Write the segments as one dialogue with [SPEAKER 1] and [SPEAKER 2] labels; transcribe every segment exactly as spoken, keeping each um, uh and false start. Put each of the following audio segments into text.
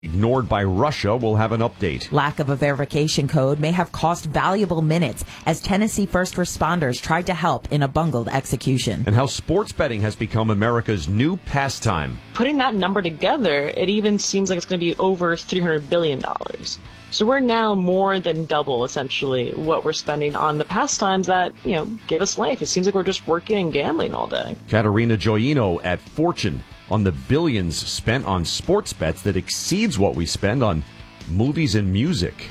[SPEAKER 1] ignored by Russia. Will have an update.
[SPEAKER 2] Lack of a verification code may have cost valuable minutes as Tennessee first responders tried to help in a bungled execution.
[SPEAKER 1] And how sports betting has become America's new pastime.
[SPEAKER 3] Putting that number together, it even seems like it's going to be over three hundred billion dollars. So we're now more than double, essentially, what we're spending on the pastimes that, you know, give us life. It seems like we're just working and gambling all day.
[SPEAKER 1] Katerina Joyino at Fortune on the billions spent on sports bets that exceeds what we spend on movies and music.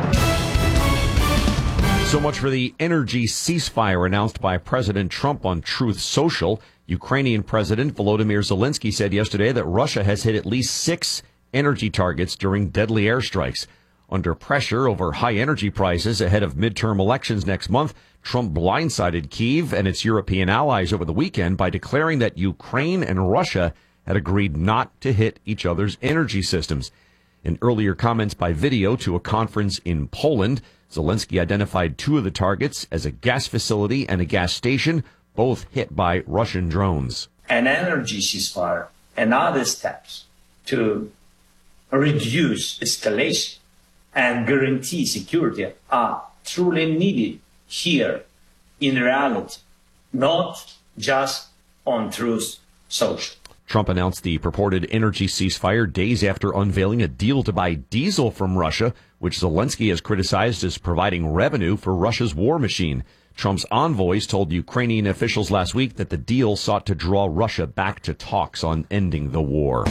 [SPEAKER 1] So much for the energy ceasefire announced by President Trump on Truth Social. Ukrainian President Volodymyr Zelensky said yesterday that Russia has hit at least six energy targets during deadly airstrikes. Under pressure over high energy prices ahead of midterm elections next month, Trump blindsided Kyiv and its European allies over the weekend by declaring that Ukraine and Russia had agreed not to hit each other's energy systems. In earlier comments by video to a conference in Poland, Zelensky identified two of the targets as a gas facility and a gas station, both hit by Russian drones.
[SPEAKER 4] An energy ceasefire and other steps to reduce escalation and guarantee security are truly needed here in reality, not just on Truth Social.
[SPEAKER 1] Trump announced the purported energy ceasefire days after unveiling a deal to buy diesel from Russia, which Zelensky has criticized as providing revenue for Russia's war machine. Trump's envoys told Ukrainian officials last week that the deal sought to draw Russia back to talks on ending the war.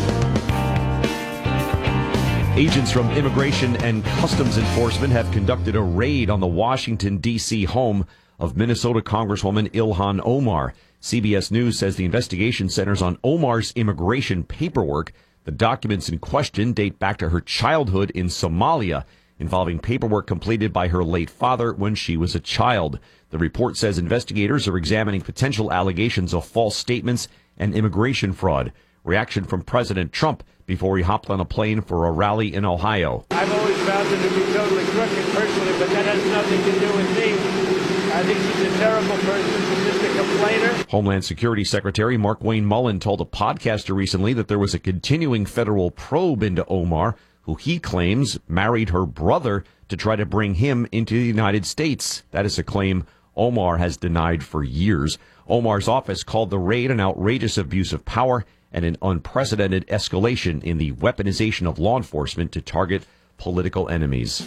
[SPEAKER 1] Agents from Immigration and Customs Enforcement have conducted a raid on the Washington, D C home of Minnesota Congresswoman Ilhan Omar. C B S News says the investigation centers on Omar's immigration paperwork. The documents in question date back to her childhood in Somalia, involving paperwork completed by her late father when she was a child. The report says investigators are examining potential allegations of false statements and immigration fraud. Reaction from President Trump before he hopped on a plane for a rally in Ohio.
[SPEAKER 5] I've always found her to be totally crooked personally, but that has nothing to do with me. I think she's a terrible person. She's just a complainer.
[SPEAKER 1] Homeland Security Secretary Markwayne Mullin told a podcaster recently that there was a continuing federal probe into Omar, who he claims married her brother to try to bring him into the United States. That is a claim Omar has denied for years. Omar's office called the raid an outrageous abuse of power and an unprecedented escalation in the weaponization of law enforcement to target political enemies.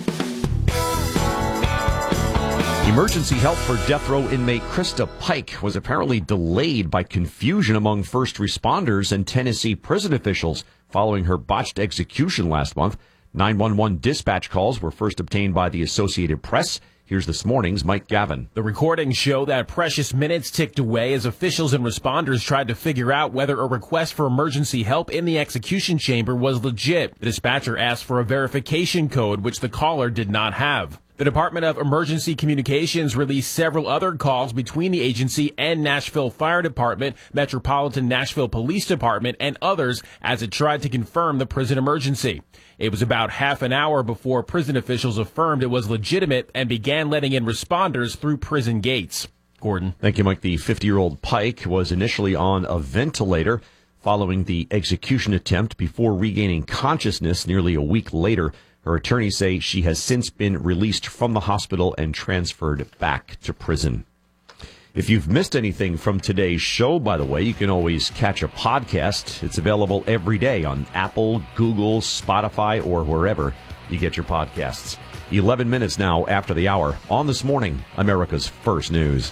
[SPEAKER 1] Emergency help for death row inmate Krista Pike was apparently delayed by confusion among first responders and Tennessee prison officials following her botched execution last month. nine one one dispatch calls were first obtained by the Associated Press. Here's this morning's Mike Gavin.
[SPEAKER 6] The recordings show that precious minutes ticked away as officials and responders tried to figure out whether a request for emergency help in the execution chamber was legit. The dispatcher asked for a verification code, which the caller did not have. The Department of Emergency Communications released several other calls between the agency and Nashville Fire Department, Metropolitan Nashville Police Department, and others as it tried to confirm the prison emergency. It was about half an hour before prison officials affirmed it was legitimate and began letting in responders through prison gates. Gordon.
[SPEAKER 1] Thank you, Mike. The fifty-year-old Pike was initially on a ventilator following the execution attempt before regaining consciousness nearly a week later. Her attorneys say she has since been released from the hospital and transferred back to prison. If you've missed anything from today's show, by the way, you can always catch a podcast. It's available every day on Apple, Google, Spotify, or wherever you get your podcasts. eleven minutes now after the hour on This Morning, America's First News.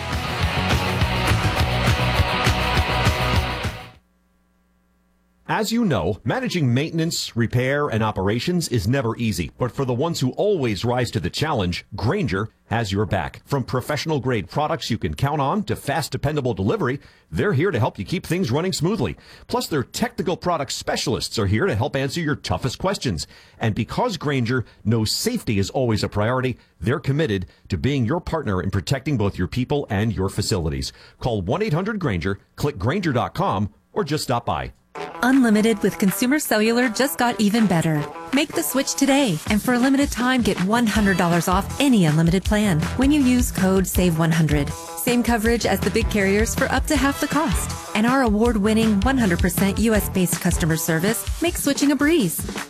[SPEAKER 1] As you know, managing maintenance, repair, and operations is never easy. But for the ones who always rise to the challenge, Grainger has your back. From professional-grade products you can count on to fast, dependable delivery, they're here to help you keep things running smoothly. Plus, their technical product specialists are here to help answer your toughest questions. And because Grainger knows safety is always a priority, they're committed to being your partner in protecting both your people and your facilities. Call one eight hundred Grainger, click Grainger dot com, or just stop by.
[SPEAKER 7] Unlimited with Consumer Cellular just got even better. Make the switch today, and for a limited time, get one hundred dollars off any unlimited plan when you use code save one hundred. Same coverage as the big carriers for up to half the cost. And our award-winning one hundred percent U S-based customer service makes switching a breeze.